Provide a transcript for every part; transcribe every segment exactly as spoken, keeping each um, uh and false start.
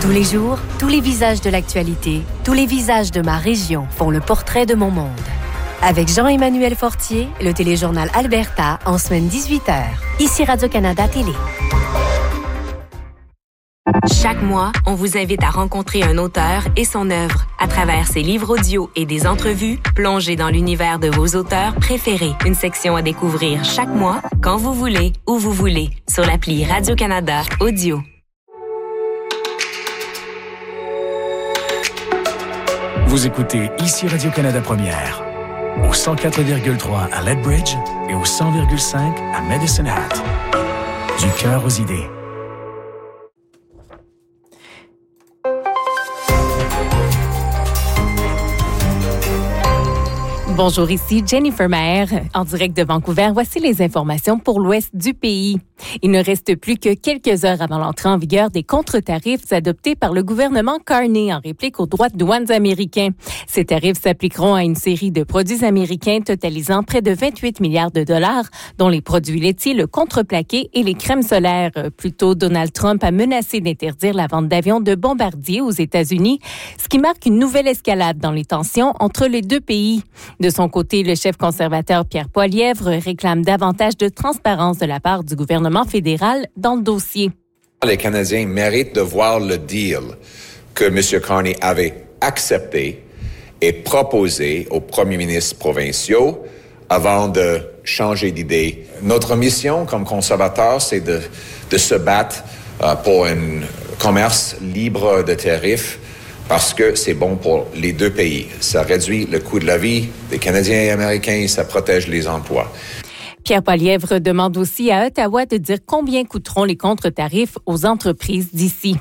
Tous les jours, tous les visages de l'actualité, tous les visages de ma région font le portrait de mon monde. Avec Jean-Emmanuel Fortier, le téléjournal Alberta, en semaine dix-huit heures. Ici Radio-Canada Télé. Chaque mois, on vous invite à rencontrer un auteur et son œuvre. À travers ses livres audio et des entrevues, plongez dans l'univers de vos auteurs préférés. Une section à découvrir chaque mois, quand vous voulez, où vous voulez, sur l'appli Radio-Canada Audio. Vous écoutez ici Radio-Canada Première, au cent quatre virgule trois à Lethbridge et au cent virgule cinq à Medicine Hat. Du cœur aux idées. Bonjour, ici Jennifer Maher. En direct de Vancouver, voici les informations pour l'ouest du pays. Il ne reste plus que quelques heures avant l'entrée en vigueur des contre-tarifs adoptés par le gouvernement Carney en réplique aux droits de douane américains. Ces tarifs s'appliqueront à une série de produits américains totalisant près de vingt-huit milliards de dollars, dont les produits laitiers, le contreplaqué et les crèmes solaires. Plus tôt, Donald Trump a menacé d'interdire la vente d'avions de bombardiers aux États-Unis, ce qui marque une nouvelle escalade dans les tensions entre les deux pays. De son côté, le chef conservateur Pierre Poilievre réclame davantage de transparence de la part du gouvernement fédéral dans le dossier. Les Canadiens méritent de voir le deal que M. Carney avait accepté et proposé aux premiers ministres provinciaux avant de changer d'idée. Notre mission comme conservateurs, c'est de, de se battre euh, pour un commerce libre de tarifs, parce que c'est bon pour les deux pays. Ça réduit le coût de la vie des Canadiens et Américains et ça protège les emplois. Pierre Poilievre demande aussi à Ottawa de dire combien coûteront les contre-tarifs aux entreprises d'ici.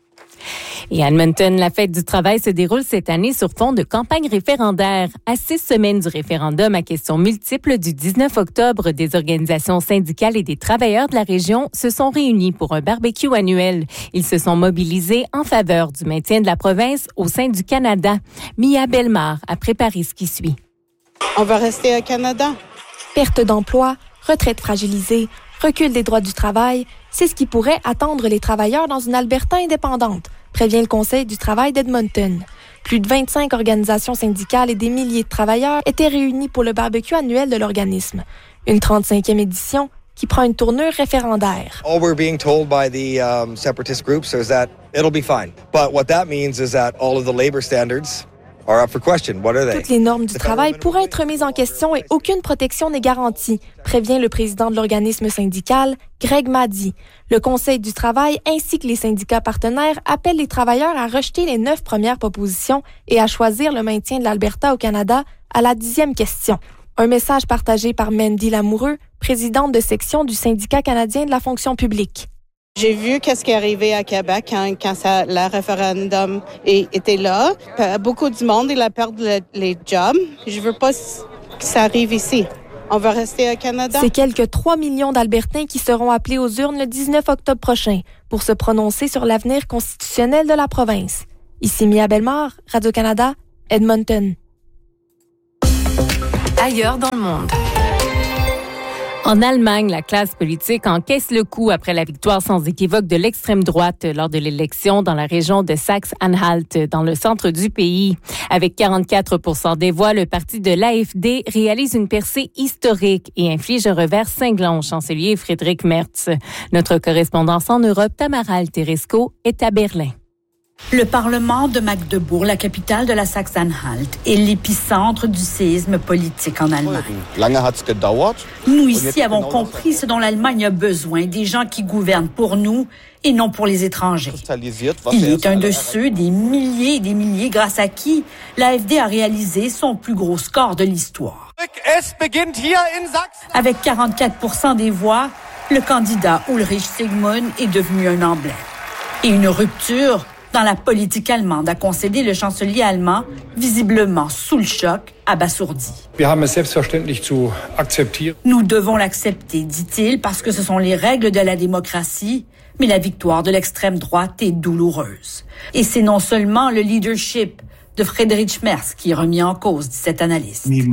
Et à Edmonton, la fête du travail se déroule cette année sur fond de campagne référendaire. À six semaines du référendum à questions multiples du dix-neuf octobre, des organisations syndicales et des travailleurs de la région se sont réunis pour un barbecue annuel. Ils se sont mobilisés en faveur du maintien de la province au sein du Canada. Mia Bellemare a préparé ce qui suit. On va rester au Canada. Perte d'emploi, retraite fragilisée, recul des droits du travail, c'est ce qui pourrait attendre les travailleurs dans une Alberta indépendante, prévient le Conseil du travail d'Edmonton. Plus de vingt-cinq organisations syndicales et des milliers de travailleurs étaient réunis pour le barbecue annuel de l'organisme. Une trente-cinquième édition qui prend une tournure référendaire. All we're being told by the um, separatist groups is that it'll be fine. But what that means is that all of the labor standards are up for question. What are they? Toutes les normes du travail pourraient être mises en question et aucune protection n'est garantie, prévient le président de l'organisme syndical, Greg Maddy. Le Conseil du travail ainsi que les syndicats partenaires appellent les travailleurs à rejeter les neuf premières propositions et à choisir le maintien de l'Alberta au Canada à la dixième question. Un message partagé par Mandy Lamoureux, présidente de section du syndicat canadien de la fonction publique. J'ai vu qu'est-ce qui est arrivé à Québec quand, quand ça, le référendum est, était là. Beaucoup de monde, il a perdu le, les jobs. Je veux pas que ça arrive ici. On va rester au Canada. C'est quelques trois millions d'Albertains qui seront appelés aux urnes le dix-neuf octobre prochain pour se prononcer sur l'avenir constitutionnel de la province. Ici Mia Bellemare, Radio-Canada, Edmonton. Ailleurs dans le monde. En Allemagne, la classe politique encaisse le coup après la victoire sans équivoque de l'extrême droite lors de l'élection dans la région de Saxe-Anhalt, dans le centre du pays. Avec quarante-quatre pour cent des voix, le parti de l'A F D réalise une percée historique et inflige un revers cinglant au chancelier Friedrich Merz. Notre correspondance en Europe, Tamara Alteresco, est à Berlin. Le Parlement de Magdebourg, la capitale de la Saxe-Anhalt, est l'épicentre du séisme politique en Allemagne. Nous ici avons compris ce dont l'Allemagne a besoin, des gens qui gouvernent pour nous et non pour les étrangers. Il est un de ceux, des milliers et des milliers, grâce à qui l'A F D a réalisé son plus gros score de l'histoire. Avec quarante-quatre pour cent des voix, le candidat Ulrich Sigmund est devenu un emblème. Et une rupture dans la politique allemande a concédé le chancelier allemand, visiblement sous le choc, abasourdi. Nous devons l'accepter, dit-il, parce que ce sont les règles de la démocratie, mais la victoire de l'extrême droite est douloureuse. Et c'est non seulement le leadership de Friedrich Merz qui est remis en cause, dit cet analyste. Nous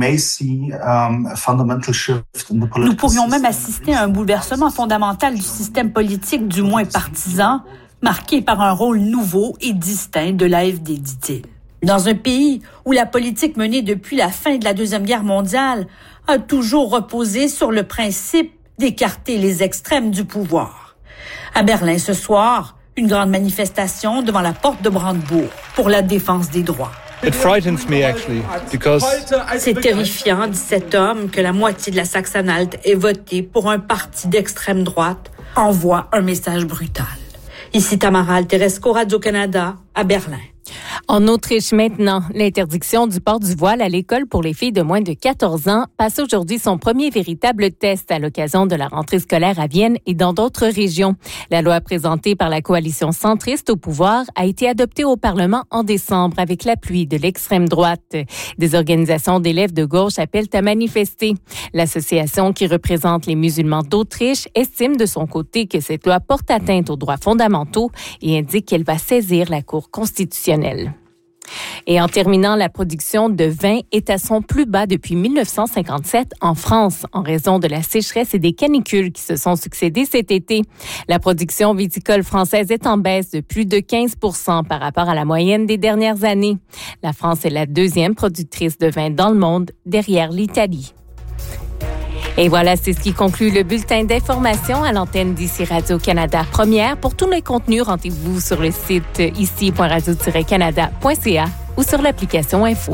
pourrions même assister à un bouleversement fondamental du système politique, du moins partisan, marqué par un rôle nouveau et distinct de l'A F D, dit-il. Dans un pays où la politique menée depuis la fin de la Deuxième Guerre mondiale a toujours reposé sur le principe d'écarter les extrêmes du pouvoir. À Berlin ce soir, une grande manifestation devant la porte de Brandebourg pour la défense des droits. It frightens me actually because c'est terrifiant, dit cet homme, que la moitié de la Saxe-Anhalt ait voté pour un parti d'extrême droite, envoie un message brutal. Ici Tamara Alteresco, Radio-Canada, à Berlin. En Autriche maintenant, l'interdiction du port du voile à l'école pour les filles de moins de quatorze ans passe aujourd'hui son premier véritable test à l'occasion de la rentrée scolaire à Vienne et dans d'autres régions. La loi présentée par la coalition centriste au pouvoir a été adoptée au Parlement en décembre avec l'appui de l'extrême droite. Des organisations d'élèves de gauche appellent à manifester. L'association qui représente les musulmans d'Autriche estime de son côté que cette loi porte atteinte aux droits fondamentaux et indique qu'elle va saisir la Cour constitutionnelle. Et en terminant, la production de vin est à son plus bas depuis dix-neuf cent cinquante-sept en France, en raison de la sécheresse et des canicules qui se sont succédés cet été. La production viticole française est en baisse de plus de quinze pour cent par rapport à la moyenne des dernières années. La France est la deuxième productrice de vin dans le monde, derrière l'Italie. Et voilà, c'est ce qui conclut le bulletin d'information à l'antenne d'ici Radio-Canada Première. Pour tous les contenus, rendez-vous sur le site ici point radio tiret canada point c a ou sur l'application Info.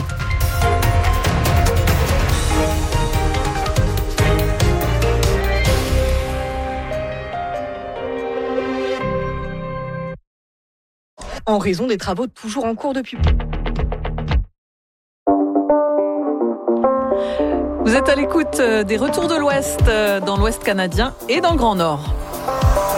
En raison des travaux toujours en cours depuis... Vous êtes à l'écoute des retours de l'Ouest, dans l'Ouest canadien et dans le Grand Nord.